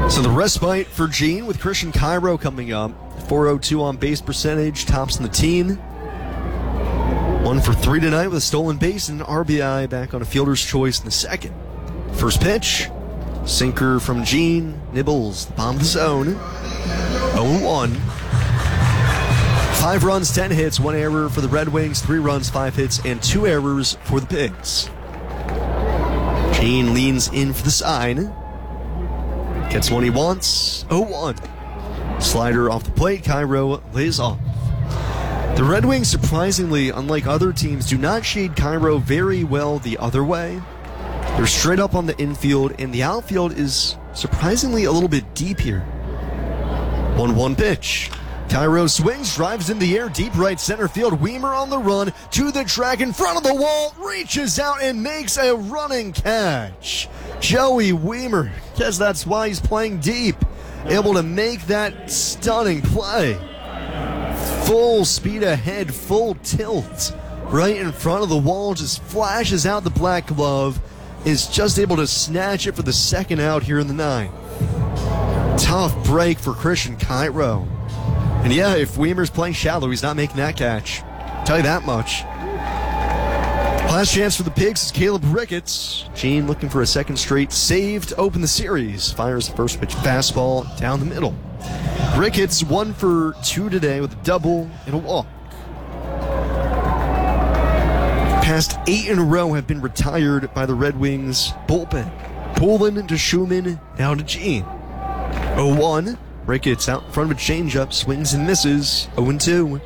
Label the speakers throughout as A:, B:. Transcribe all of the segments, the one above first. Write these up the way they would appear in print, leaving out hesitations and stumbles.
A: So the respite for Gene with Christian Cairo coming up. 402 on base percentage, tops in the team. 1 for 3 tonight with a stolen base and an RBI, back on a fielder's choice in the second. First pitch, sinker from Gene, nibbles the bottom of the zone. 0-1. 5 runs, 10 hits, 1 error for the Red Wings, 3 runs, 5 hits, and 2 errors for the Pigs. Gene leans in for the side. Gets one he wants. 0-1. Slider off the plate. Cairo lays off. The Red Wings, surprisingly, unlike other teams, do not shade Cairo very well the other way. They're straight up on the infield, and the outfield is surprisingly a little bit deep here. 1-1 pitch. Cairo swings, drives in the air, deep right center field. Weimer on the run, to the track in front of the wall, reaches out and makes a running catch. Joey Weimer, guess that's why he's playing deep. Able to make that stunning play. Full speed ahead, full tilt. Right in front of the wall, just flashes out the black glove. Is just able to snatch it for the second out here in the ninth. Tough break for Christian Cairo. And yeah, if Weimer's playing shallow, he's not making that catch. Tell you that much. Last chance for the Pigs is Caleb Ricketts. Gene looking for a second straight save to open the series. Fires the first pitch fastball down the middle. Ricketts 1 for 2 today with a double and a walk. Past 8 in a row have been retired by the Red Wings bullpen. Poulin to Schumann, now to Gene. 0-1. Ricketts out in front of a changeup, swings and misses. 0-2.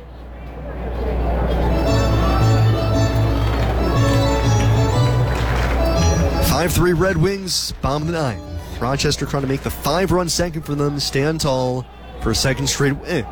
A: Five-3 Red Wings, bottom of the ninth. Rochester trying to make the 5-run second for them, stand tall for a second straight win.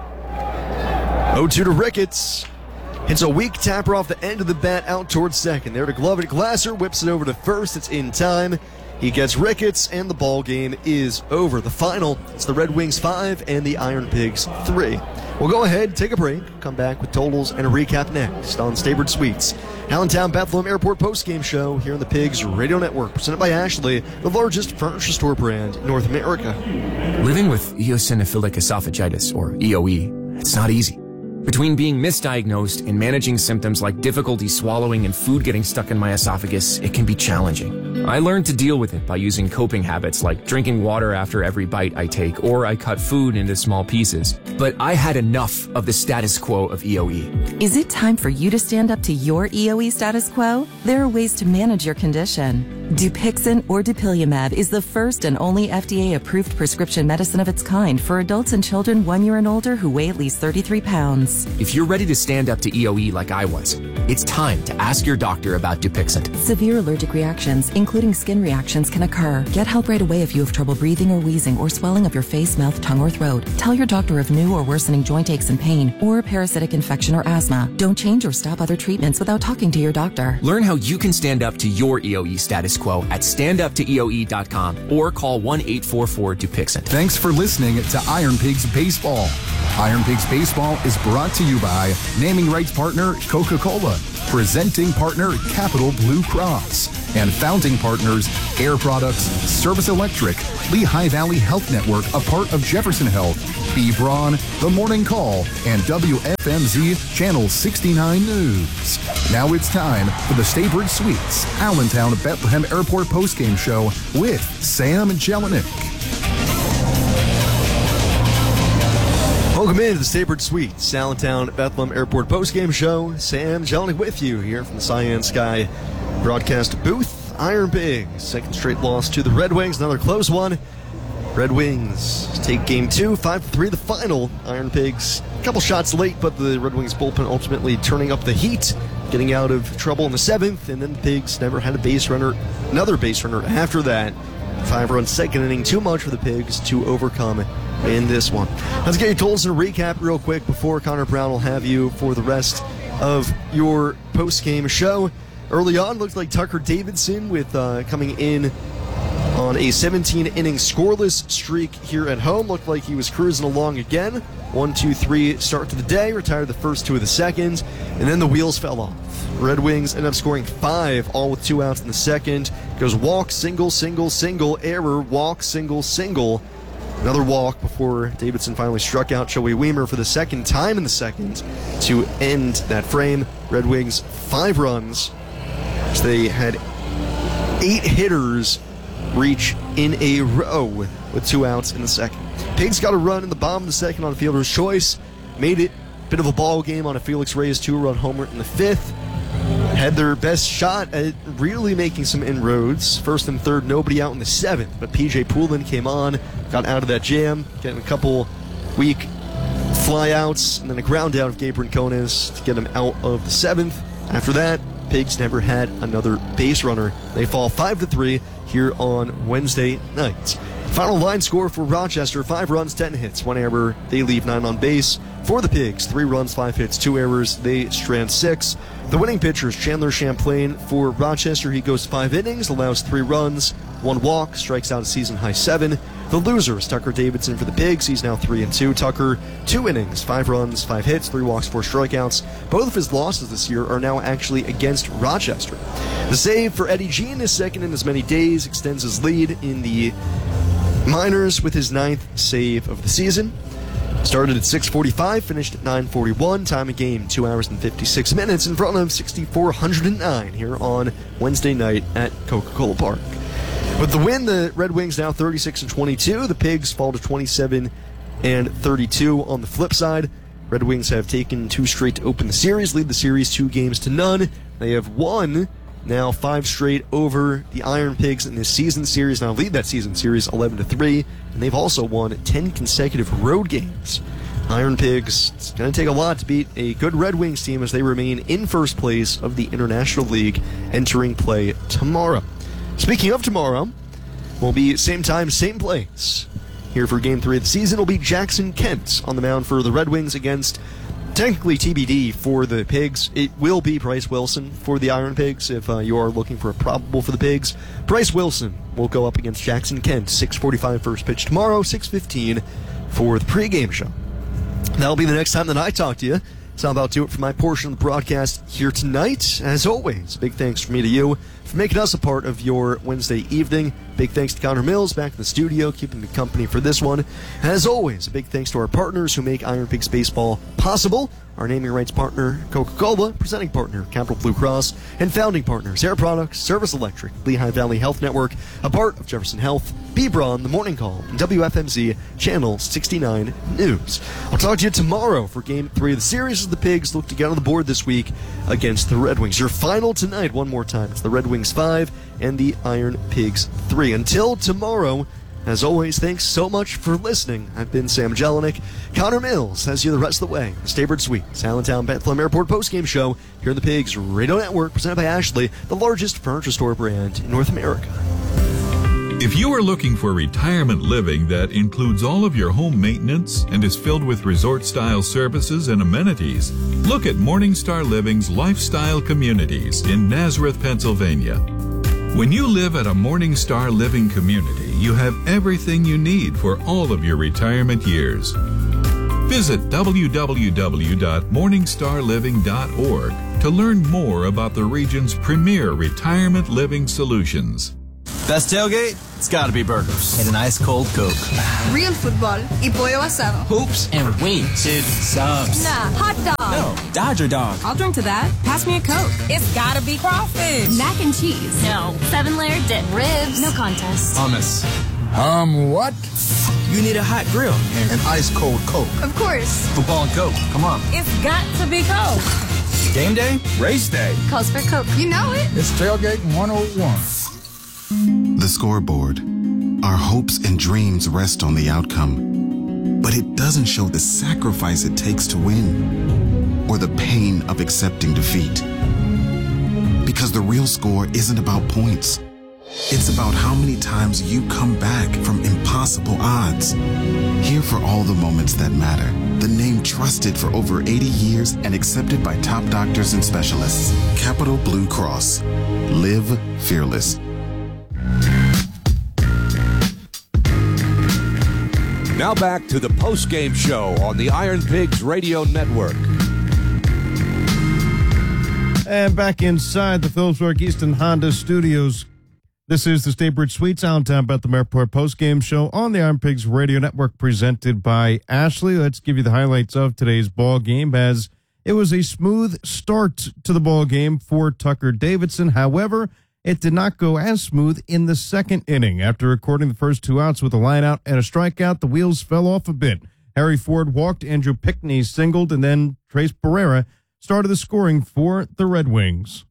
A: 0-2 to Ricketts. Hits a weak tapper off the end of the bat out towards second. There to glove it. Glasser whips it over to first. It's in time. He gets Ricketts, and the ball game is over. The final, it's the Red Wings 5 and the Iron Pigs 3. We'll go ahead, take a break, come back with totals and a recap next on Staybird Suites. Allentown Bethlehem Airport postgame show here on the Pigs Radio Network, presented by Ashley, the largest furniture store brand in North America.
B: Living with eosinophilic esophagitis, or EOE, it's not easy. Between being misdiagnosed and managing symptoms like difficulty swallowing and food getting stuck in my esophagus, it can be challenging. I learned to deal with it by using coping habits like drinking water after every bite I take, or I cut food into small pieces. But I had enough of the status quo of EOE.
C: Is it time for you to stand up to your EOE status quo? There are ways to manage your condition. Dupixent or dupilumab is the first and only FDA-approved prescription medicine of its kind for adults and children 1 year and older who weigh at least 33 pounds.
B: If you're ready to stand up to EOE like I was, it's time to ask your doctor about Dupixent.
C: Severe allergic reactions, including skin reactions, can occur. Get help right away if you have trouble breathing or wheezing or swelling of your face, mouth, tongue, or throat. Tell your doctor of new or worsening joint aches and pain or a parasitic infection or asthma. Don't change or stop other treatments without talking to your doctor.
B: Learn how you can stand up to your EOE status quo at standuptoeoe.com or call 1-844-DUPIXENT.
D: Thanks for listening to Iron Pigs Baseball. Iron Pigs Baseball is brought to you by naming rights partner Coca-Cola, presenting partner Capital Blue Cross, and founding partners Air Products, Service Electric, Lehigh Valley Health Network, a part of Jefferson Health, B. Braun, The Morning Call, and WFMZ Channel 69 News. Now it's time for the Staybird Suites Allentown Bethlehem Airport postgame show with Sam Jelinek.
A: Welcome into the Staybird Suites, Allentown Bethlehem Airport postgame show. Sam Jelinek with you here from the Cyan Sky broadcast booth. Iron Pigs, second straight loss to the Red Wings, another close one. Red Wings take game 2, 5-3 the final. Iron Pigs, a couple shots late, but the Red Wings bullpen ultimately turning up the heat, getting out of trouble in the 7th, and then the Pigs never had another base runner after that. 5-run second inning, too much for the Pigs to overcome in this one. Let's get your totals and a recap real quick before Connor Brown will have you for the rest of your post-game show. Early on, looked like Tucker Davidson with coming in on a 17-inning scoreless streak here at home. Looked like he was cruising along again. 1-2-3 start to the day, retired the first 2 of the second, and then the wheels fell off. Red Wings end up scoring 5, all with 2 outs in the second. Goes walk, single, single, single, error, walk, single, single. Another walk before Davidson finally struck out Joey Weimer for the second time in the second to end that frame. Red Wings 5 runs. So they had 8 hitters reach in a row with 2 outs in the second. Pigs got a run in the bottom of the second on fielder's choice. Made it a bit of a ball game on a Felix Reyes 2-run homer in the 5th. Had their best shot at really making some inroads. First and third, nobody out in the 7th, but PJ Poulin came on, got out of that jam, getting a couple weak flyouts, and then a ground out of Gabe Rincones to get him out of the 7th. After that, Pigs never had another base runner. They fall 5-3 here on Wednesday night. Final line score for Rochester, 5 runs, 10 hits, 1 error. They leave 9 on base. For the Pigs, 3 runs, 5 hits, 2 errors. They strand 6. The winning pitcher is Chandler Champlain. For Rochester, he goes 5 innings, allows 3 runs, 1 walk, strikes out a season-high 7. The loser is Tucker Davidson for the Pigs. He's now 3-2. Tucker, 2 innings, 5 runs, 5 hits, 3 walks, 4 strikeouts. Both of his losses this year are now actually against Rochester. The save for Eddie Jean, his second in as many days, extends his lead in the minors with his 9th save of the season. Started at 6:45, finished at 9:41. Time of game, 2 hours and 56 minutes in front of 6,409 here on Wednesday night at Coca-Cola Park. With the win, the Red Wings now 36-22. The Pigs fall to 27-32 on the flip side. Red Wings have taken 2 straight to open the series, lead the series 2-0. They have won now 5 straight over the Iron Pigs in this season series. Now lead that season series 11-3, and they've also won 10 consecutive road games. Iron Pigs, it's going to take a lot to beat a good Red Wings team as they remain in first place of the International League entering play tomorrow. Speaking of tomorrow, we'll be same time, same place. Here for Game 3 of the season will be Jackson Kent on the mound for the Red Wings against technically TBD for the Pigs. It will be Bryce Wilson for the Iron Pigs if you are looking for a probable for the Pigs. Bryce Wilson will go up against Jackson Kent. 6:45 first pitch tomorrow, 6:15 for the pregame show. That'll be the next time that I talk to you. So how about do it for my portion of the broadcast here tonight. As always, big thanks from me to you for making us a part of your Wednesday evening. Big thanks to Connor Mills back in the studio, keeping me company for this one. As always, a big thanks to our partners who make Iron Pigs Baseball possible. Our naming rights partner, Coca-Cola, presenting partner, Capital Blue Cross, and founding partners, Air Products, Service Electric, Lehigh Valley Health Network, a part of Jefferson Health, B-Braun, The Morning Call, and WFMZ Channel 69 News. I'll talk to you tomorrow for Game 3 of the series as the Pigs look to get on the board this week against the Red Wings. Your final tonight, one more time, it's the Red Wings 5 and the Iron Pigs 3. Until tomorrow, as always, thanks so much for listening. I've been Sam Jelinek. Connor Mills has you the rest of the way. The Staybird Suites, Allentown Bethlehem Airport postgame show here on the Pigs Radio Network, presented by Ashley, the largest furniture store brand in North America.
E: If you are looking for retirement living that includes all of your home maintenance and is filled with resort-style services and amenities, look at Morningstar Living's Lifestyle Communities in Nazareth, Pennsylvania. When you live at a Morningstar Living community, you have everything you need for all of your retirement years. Visit www.morningstarliving.org to learn more about the region's premier retirement living solutions.
F: Best tailgate? It's gotta be burgers. And an ice cold Coke.
G: Real football y pollo asado.
F: Hoops and wings. Dude, subs.
G: Nah, hot dog.
F: No, Dodger dog.
G: I'll drink to that. Pass me a Coke. It's gotta be crawfish. Mac and cheese.
H: No. 7-layer dip. Ribs. No contest.
F: Hummus.
D: What?
F: You need a hot grill.
D: An ice cold Coke.
G: Of course.
F: Football and Coke. Come on.
G: It's got to be Coke.
F: Game day? Race day.
H: Calls for Coke.
G: You know it.
D: It's Tailgate 101.
I: The scoreboard. Our hopes and dreams rest on the outcome. But it doesn't show the sacrifice it takes to win, or the pain of accepting defeat. Because the real score isn't about points. It's about how many times you come back from impossible odds. Here for all the moments that matter. The name trusted for over 80 years and accepted by top doctors and specialists. Capital Blue Cross. Live fearless.
J: Now back to the post-game show on the Iron Pigs Radio Network.
K: And back inside the Phillipsburg Easton Honda Studios. This is the State Bridge Suites Allentown Bethlehem Airport postgame show on the Iron Pigs Radio Network presented by Ashley. Let's give you the highlights of today's ball game as it was a smooth start to the ball game for Tucker Davidson. However, it did not go as smooth in the second inning. After recording the first 2 outs with a line out and a strikeout, the wheels fell off a bit. Harry Ford walked, Andrew Pickney singled, and then Trace Barrera started the scoring for the Red Wings.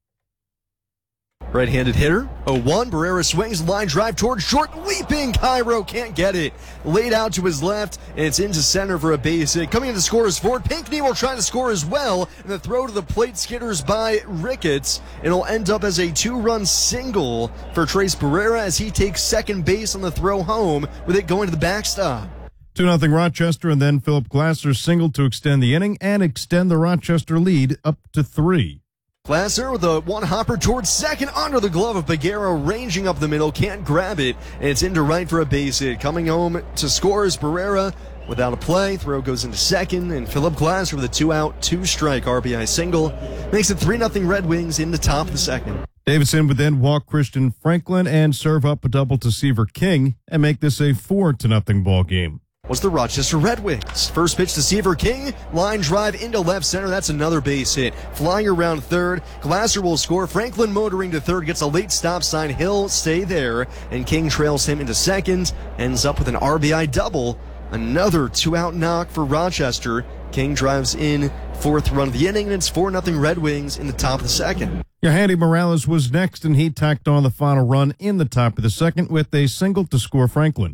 A: Right-handed hitter, 0-1. Barrera swings, line drive towards short, leaping. Cairo can't get it. Laid out to his left, and it's into center for a base hit. Coming in to score is Ford. Pinkney will try to score as well, and the throw to the plate skitters by Ricketts. It'll end up as a 2-run single for Trace Barrera as he takes second base on the throw home, with it going to the backstop.
K: 2-0 Rochester, and then Philip Glasser singled to extend the inning and extend the Rochester lead up to 3.
A: Glasser with a one-hopper towards second under the glove of Peguero, ranging up the middle, can't grab it, and it's into right for a base hit. Coming home to score is Barrera without a play. Throw goes into second, and Philip Glasser with a 2-out, 2-strike RBI single makes it 3-0 Red Wings in the top of the second.
K: Davidson would then walk Christian Franklin and serve up a double to Seaver King and make this a 4-0 ball game.
A: Was the Rochester Red Wings. First pitch to Seaver King, line drive into left center. That's another base hit. Flying around third, Glasser will score. Franklin motoring to third, gets a late stop sign. He'll stay there, and King trails him into second, ends up with an RBI double. Another 2-out knock for Rochester. King drives in, 4th run of the inning, and it's 4-0 Red Wings in the top of the second.
K: Handy Morales was next, and he tacked on the final run in the top of the second with a single to score Franklin.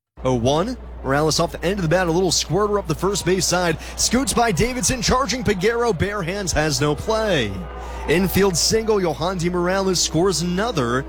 A: 0-1. Morales off the end of the bat, a little squirter up the first base side. Scoots by Davidson, charging Peguero. Bare hands, has no play. Infield single, Yohandy Morales scores another.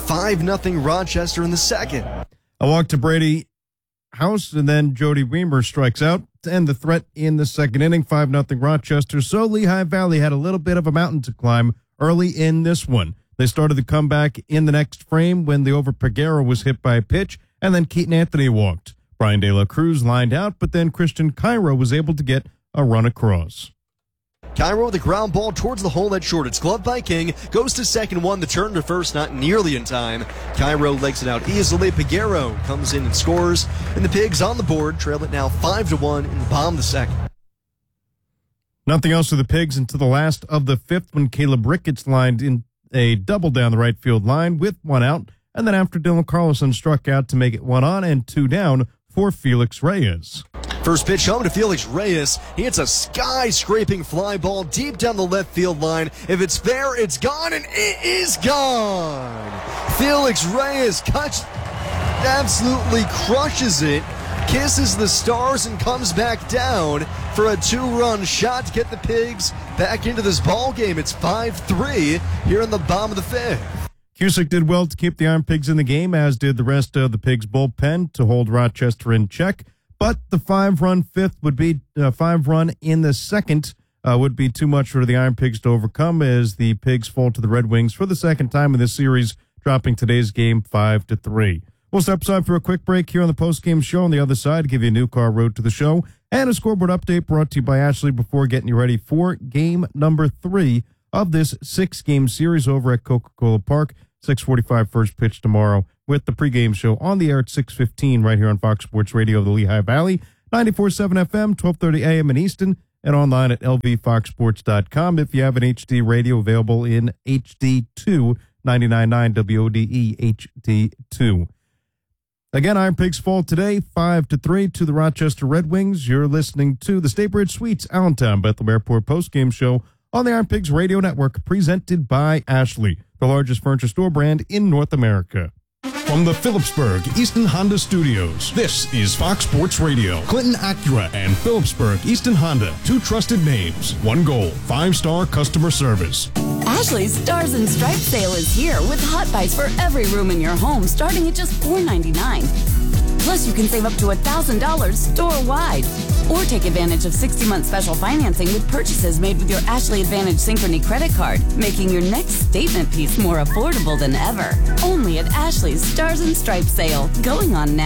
A: 5-0 Rochester in the second.
K: A walk to Brady House, and then Jody Weimer strikes out to end the threat in the second inning. 5-0 Rochester. So Lehigh Valley had a little bit of a mountain to climb early in this one. They started the comeback in the next frame when the over Peguero was hit by a pitch, and then Keaton Anthony walked. Brian De La Cruz lined out, but then Christian Cairo was able to get a run across.
A: Cairo with a ground ball towards the hole at short. It's gloved by King. Goes to second one. The turn to first not nearly in time. Cairo legs it out easily. Peguero comes in and scores. And the Pigs on the board trail it now 5-1 in the bottom of the second.
K: Nothing else for the Pigs until the last of the fifth when Caleb Ricketts lined in a double down the right field line with 1 out. And then after Dylan Carlson struck out to make it 1 on and 2 down for Felix Reyes.
A: First pitch home to Felix Reyes. He hits a sky-scraping fly ball deep down the left field line. If it's fair, it's gone, and it is gone. Felix Reyes absolutely crushes it, kisses the stars, and comes back down for a 2-run shot to get the Pigs back into this ball game. It's 5-3 here in the bottom of the fifth.
K: Cusick did well to keep the Iron Pigs in the game, as did the rest of the Pigs' bullpen to hold Rochester in check. But the 5-run fifth would be 5-run in the second would be too much for the Iron Pigs to overcome, as the Pigs fall to the Red Wings for the second time in this series, dropping today's game 5-3. We'll step aside for a quick break here on the postgame show. On the other side, give you a new car road to the show and a scoreboard update brought to you by Ashley before getting you ready for game number 3 of this 6-game series over at Coca-Cola Park. 6:45 first pitch tomorrow with the pregame show on the air at 6:15 right here on Fox Sports Radio of the Lehigh Valley, 94.7 FM, 12:30 a.m. in Easton, and online at lvfoxsports.com. If you have an HD radio available in HD2, 99.9 WODE HD2. Again, Iron Pigs fall today 5-3 to the Rochester Red Wings. You're listening to the State Bridge Suites Allentown Bethlehem Airport postgame show on the Iron Pigs Radio Network, presented by Ashley, the largest furniture store brand in North America.
L: From the Phillipsburg Easton Honda Studios, this is Fox Sports Radio. Clinton Acura and Phillipsburg Easton Honda, 2 trusted names, 1 goal, 5-star customer service.
M: Ashley's Stars and Stripes sale is here with hot buys for every room in your home, starting at just $4.99. Plus, you can save up to $1,000 store-wide. Or take advantage of 60-month special financing with purchases made with your Ashley Advantage Synchrony credit card, making your next statement piece more affordable than ever. Only at Ashley's Stars and Stripes sale, going on now.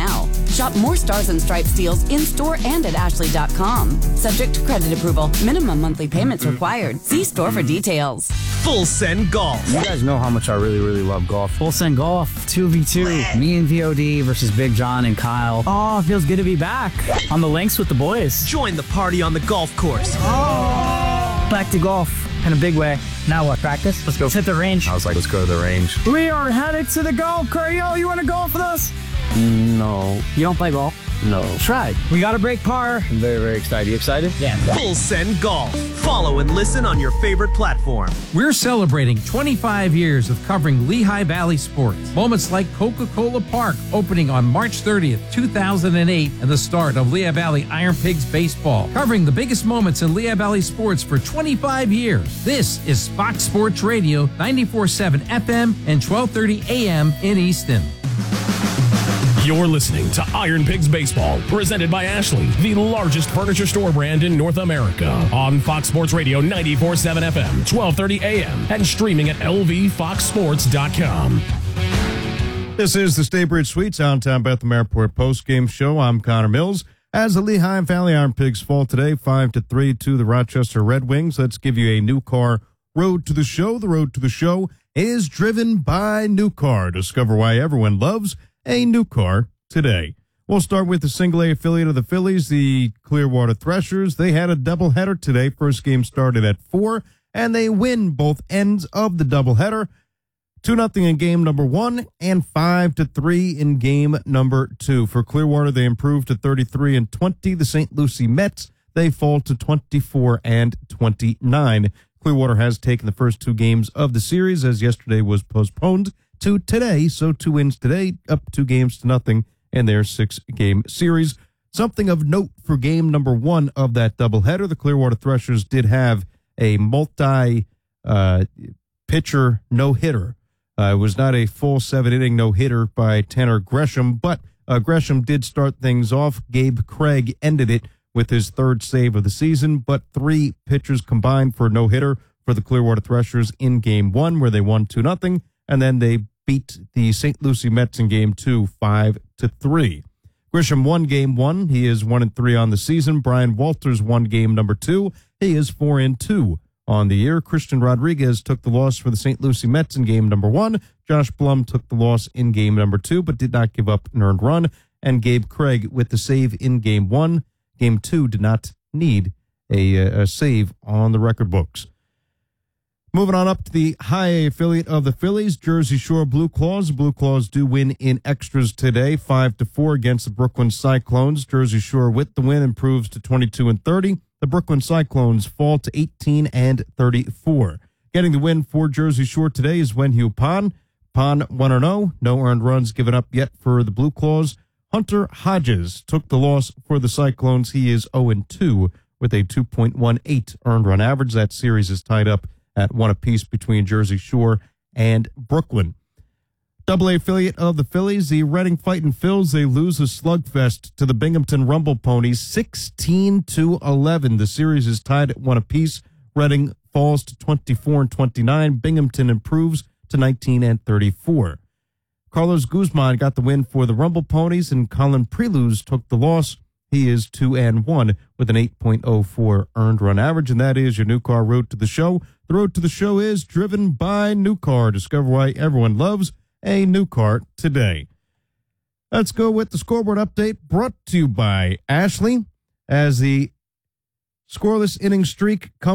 M: Shop more Stars and Stripes deals in-store and at Ashley.com. Subject to credit approval. Minimum monthly payments required. See store for details.
N: Full Send Golf.
O: You guys know how much I really love golf. Full Send Golf, 2v2. Me and VOD versus Big John and Kyle. Oh, it feels good to be back on the links with the boys.
N: Join the party on the golf course.
O: Back to golf in a big way. Now what? Practice? Let's go hit the range.
P: I was like, let's go to the range.
O: We are headed to the golf course. Yo, you want to golf with us? No. You don't play golf? No. Try. We got to break par. I'm very excited. You excited? Yeah.
N: Full Send Golf. Follow and listen on your favorite platform.
Q: We're celebrating 25 years of covering Lehigh Valley sports. Moments like Coca-Cola Park opening on March 30th, 2008, and the start of Lehigh Valley Iron Pigs baseball. Covering the biggest moments in Lehigh Valley sports for 25 years. This is Fox Sports Radio, 94.7 FM and 12:30 AM in Easton.
R: You're listening to Iron Pigs Baseball, presented by Ashley, the largest furniture store brand in North America. On Fox Sports Radio 94.7 FM, 12:30 AM, and streaming at lvfoxsports.com.
K: This is the Staybridge Suites downtown Bethlehem Airport post-game show. I'm Connor Mills. As the Lehigh Valley Iron Pigs fall today, 5-3 to the Rochester Red Wings. Let's give you a new car road to the show. The road to the show is driven by New Car. Discover why everyone loves a new car today. We'll start with the single A affiliate of the Phillies, the Clearwater Threshers. They had a doubleheader today. First game started at 4, and they win both ends of the doubleheader. 2-0 in game number 1 and 5-3 in game number 2. For Clearwater, they improved to 33-20. The St. Lucie Mets, they fall to 24-29. Clearwater has taken the first 2 games of the series, as yesterday was postponed to today, so 2 wins today, up 2 games to nothing in their 6-game series. Something of note for game number 1 of that doubleheader, the Clearwater Threshers did have a multi-pitcher no-hitter. It was not a full 7-inning no-hitter by Tanner Gresham, but Gresham did start things off. Gabe Craig ended it with his 3rd save of the season, but 3 pitchers combined for a no-hitter for the Clearwater Threshers in game 1, where they won 2-0. And then they beat the St. Lucie Mets in game 2, 5-3. Grisham won game 1. He is 1-3 on the season. Brian Walters won game number 2. He is 4-2 on the year. Christian Rodriguez took the loss for the St. Lucie Mets in game number 1. Josh Blum took the loss in game number 2, but did not give up an earned run. And Gabe Craig with the save in game 1. Game 2 did not need a save on the record books. Moving on up to the high A affiliate of the Phillies, Jersey Shore Blue Claws. The Blue Claws do win in extras today, 5-4 against the Brooklyn Cyclones. Jersey Shore with the win improves to 22-30. The Brooklyn Cyclones fall to 18-34. Getting the win for Jersey Shore today is Wenhue Pan. Pan 1-0, no earned runs given up yet for the Blue Claws. Hunter Hodges took the loss for the Cyclones. He is 0-2 with a 2.18 earned run average. That series is tied up at 1 apiece between Jersey Shore and Brooklyn. Double A affiliate of the Phillies, the Reading Fightin' Phils, they lose a slugfest to the Binghamton Rumble Ponies, 16-11. The series is tied at 1 apiece. Reading falls to 24-29. Binghamton improves to 19-34. Carlos Guzman got the win for the Rumble Ponies, and Colin Preluz took the loss. He is 2-1 with an 8.04 earned run average, and that is your New Car Road to the Show. The Road to the Show is driven by New Car. Discover why everyone loves a new car today. Let's go with the scoreboard update brought to you by Ashley as the scoreless inning streak comes